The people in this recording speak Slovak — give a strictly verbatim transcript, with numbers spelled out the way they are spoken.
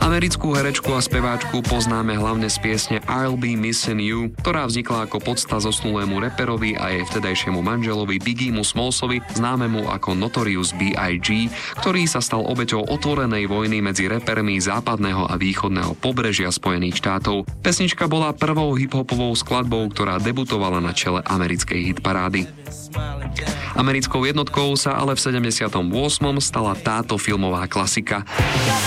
Americkú herečku a speváčku poznáme hlavne z piesne I'll Be Missing You, ktorá vznikla ako podsta zosnulému reperovi a jej vtedajšiemu manželovi Biggiemu Smallsovi, známemu ako Notorious B I G, ktorý sa stal obeťou otvorenej vojny medzi repermi západného a východného pobrežia Spojených štátov. Pesnička bola prvou hip-hopovou skladbou, ktorá debutovala na čele americkej hitparády. Americkou jednotkou sa ale v sedemdesiatom ôsmom stala táto filmová klasika.